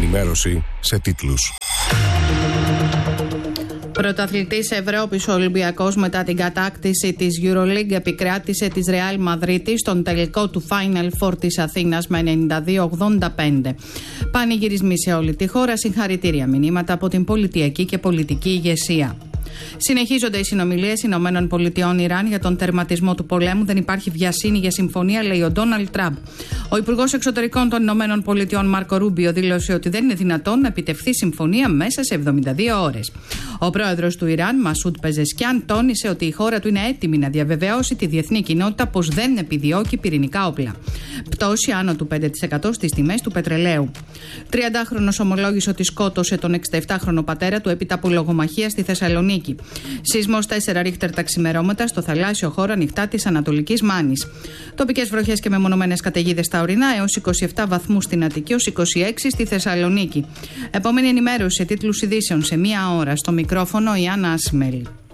ενημέρωση σε τίτλους. Πρωταθλητής Ευρώπης ο Ολυμπιακός μετά την κατάκτηση της EuroLeague επικράτησε της Real Madrid στον τελικό του Final Four της Αθήνας με 92-85. Πανηγυρισμοί σε όλη τη χώρα, συγχαρητήρια μηνύματα από την πολιτιακή και πολιτική ηγεσία. Συνεχίζονται οι συνομιλίες ΗΠΑ-Ιράν για τον τερματισμό του πολέμου. Δεν υπάρχει βιασύνη για συμφωνία, λέει ο Ντόναλντ Τραμπ. Ο Υπουργός Εξωτερικών των ΗΠΑ, Μάρκο Ρούμπιο, δήλωσε ότι δεν είναι δυνατόν να επιτευχθεί συμφωνία μέσα σε 72 ώρες. Ο πρόεδρος του Ιράν, Μασούντ Πεζεσκιάν, τόνισε ότι η χώρα του είναι έτοιμη να διαβεβαιώσει τη διεθνή κοινότητα πως δεν επιδιώκει πυρηνικά όπλα. Πτώση άνω του 5% στις τιμές του πετρελαίου. 30χρονος ομολόγησε ότι σκότωσε τον 67χρονο πατέρα του έπειτα από λογομαχία στη Θεσσαλονίκη. Σεισμός 4 ρίχτερ τα ξημερώματα στο θαλάσσιο χώρο ανοιχτά της Ανατολικής Μάνης. Τοπικές βροχές και μεμονωμένες καταιγίδες στα ορεινά, έως 27 βαθμούς στην Αττική, ως 26 στη Θεσσαλονίκη. Επόμενη ενημέρωση σε τίτλους ειδήσεων σε 1 ώρα. Στο μικρόφωνο η Άννα Ασημέλη.